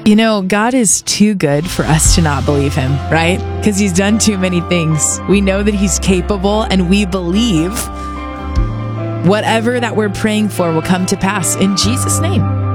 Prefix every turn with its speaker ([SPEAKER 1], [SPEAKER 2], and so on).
[SPEAKER 1] You know, God is too good for us to not believe him, right? Because he's done too many things. We know that he's capable, and we believe whatever that we're praying for will come to pass in Jesus' name.